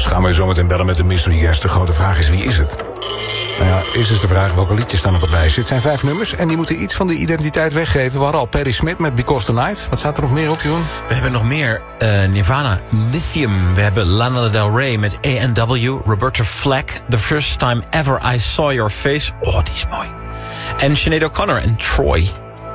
gaan we zo meteen bellen met de mystery guest. De grote vraag is, wie is het? Nou ja, eerst is de vraag welke liedjes staan op het lijstje. Het zijn 5 nummers en die moeten iets van de identiteit weggeven. We hadden al Patti Smith met Because the Night. Wat staat er nog meer op, Jeroen? We hebben nog meer Nirvana, Lithium. We hebben Lana Del Rey met A&W. Roberta Flack, The First Time Ever I Saw Your Face. Oh, die is mooi. En Sinead O'Connor en Troy.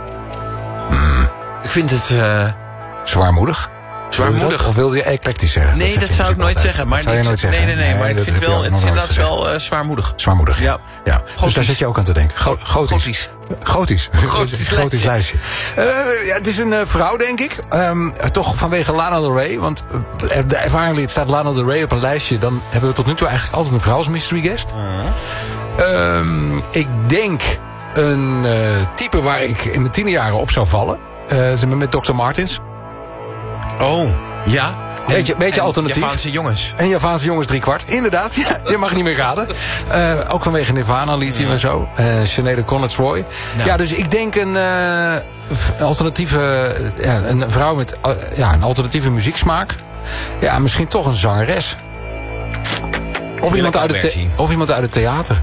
Ik vind het... Zwaarmoedig. Zwaarmoedig. Of wilde je eclectisch zeggen? Nee, dat zou ik nooit zeggen. Maar zou je nooit zeggen? Nee, maar ik vind wel, het is inderdaad wel zwaarmoedig. Zwaarmoedig, ja. Dus daar zit je ook aan te denken. Gotisch. Gotisch lijstje. Ja, het is een vrouw, denk ik. Toch vanwege Lana Del Rey. Want de ervaring leert, staat Lana Del Rey op een lijstje. Dan hebben we tot nu toe eigenlijk altijd een vrouw als mystery guest. Ik denk een type waar ik in mijn tienerjaren op zou vallen. Met Dr. Martens. Oh, ja. Beetje alternatief. Javaanse jongens. En Javaanse jongens 3/4. Inderdaad, ja, je mag niet meer raden. Ook vanwege Nirvana, lithium en zo. Sinead O'Connor, Troy. Ja, dus ik denk een alternatieve... een vrouw met een alternatieve muzieksmaak. Ja, misschien toch een zangeres. Of iemand uit het theater.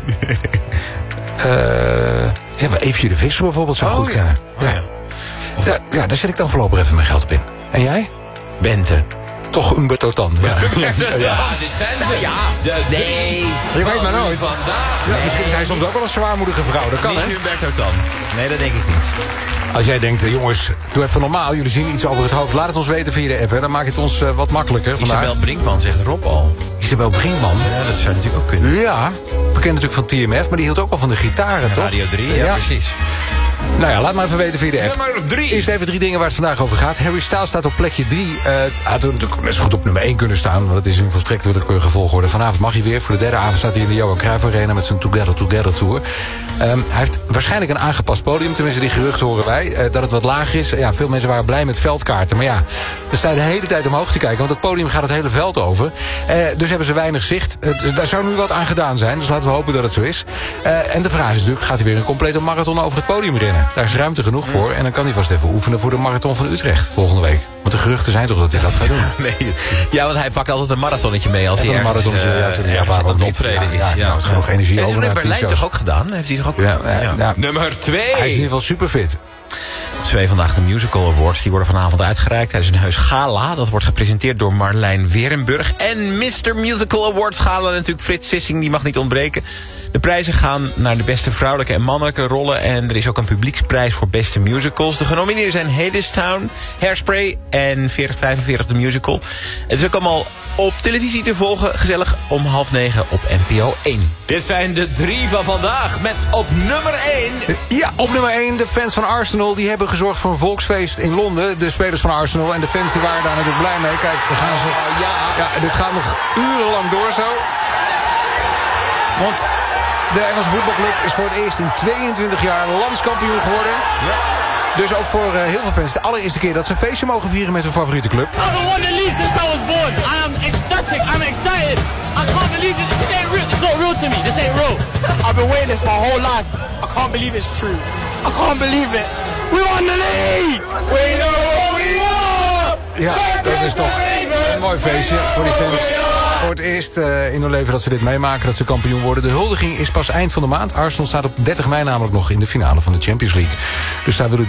Eefje de Visser bijvoorbeeld zou goed kennen. Ja, daar zet ik dan voorlopig even mijn geld op in. En jij? Bente. Toch Umberto Tan. Ja, dit zijn ze. Ja, nee. Je weet maar nooit. Vandaag. Ja, misschien zijn soms ook wel een zwaarmoedige vrouw. Dat kan, hè? Niet Umberto Tan. Nee, dat denk ik niet. Als jij denkt, jongens, doe even normaal. Jullie zien iets over het hoofd. Laat het ons weten via de app. Hè. Dan maakt het ons wat makkelijker vandaag. Isabel Brinkman, zegt Rob al. Isabel Brinkman? Ja, dat zou natuurlijk ook kunnen. Ja, bekend natuurlijk van TMF. Maar die hield ook wel van de gitaren, toch? Radio 3, ja, precies. Nou ja, laat maar even weten via de app. Nummer 3. Eerst even 3 dingen waar het vandaag over gaat. Harry Styles staat op plekje 3. Het had natuurlijk best goed op nummer 1 kunnen staan. Want het is in volstrekt willekeurige volgorde. Vanavond mag hij weer. Voor de 3e avond staat hij in de Johan Cruijff Arena met zijn Together Together Tour. Hij heeft waarschijnlijk een aangepast podium. Tenminste, die geruchten horen wij. Dat het wat lager is. Ja, veel mensen waren blij met veldkaarten. Maar ja, we staan de hele tijd omhoog te kijken. Want het podium gaat het hele veld over. Dus hebben ze weinig zicht. Daar zou nu wat aan gedaan zijn. Dus laten we hopen dat het zo is. En de vraag is natuurlijk, gaat hij weer een complete marathon over het podium rennen? Daar is ruimte genoeg voor. En dan kan hij vast even oefenen voor de marathon van Utrecht volgende week. Want de geruchten zijn toch dat hij dat gaat doen? Nee. Ja, want hij pakt altijd een marathonnetje mee als hij ergens waar aan het optreden is. Ja, genoeg energie over naar Berlijn toch ook gedaan? Heeft hij toch ook ja. Nummer 2. Hij is in ieder geval super fit. 2 vandaag de Musical Awards. Die worden vanavond uitgereikt tijdens een heus gala. Dat wordt gepresenteerd door Marlijn Werenburg. En Mr. Musical Awards gala natuurlijk Frits Sissing. Die mag niet ontbreken. De prijzen gaan naar de beste vrouwelijke en mannelijke rollen. En er is ook een publieksprijs voor beste musicals. De genomineerden zijn Hadestown, Hairspray en 4045 de musical. Het is ook allemaal op televisie te volgen. Gezellig om 20:30 op NPO 1. Dit zijn de 3 van vandaag met op nummer 1... Ja, op nummer 1 de fans van Arsenal. Die hebben gezorgd voor een volksfeest in Londen. De spelers van Arsenal en de fans die waren daar natuurlijk blij mee. Kijk, daar gaan ze. Ja, dit gaat nog urenlang door zo. Want de Engelse voetbalclub is voor het eerst in 22 jaar landskampioen geworden. Ja. Dus ook voor heel veel fans de allereerste keer dat ze een feestje mogen vieren met hun favoriete club. I've been wanting to leave since I was born. I am ecstatic. I'm excited. I can't believe it. This ain't real. It's not real to me. This ain't real. I've been waiting this my whole life. I can't believe it's true. I can't believe it. We won the league. We know what we are. Ja, dat is toch een mooi feestje voor die fans. Voor het eerst in hun leven dat ze dit meemaken, dat ze kampioen worden. De huldiging is pas eind van de maand. Arsenal staat op 30 mei namelijk nog in de finale van de Champions League. Dus daar willen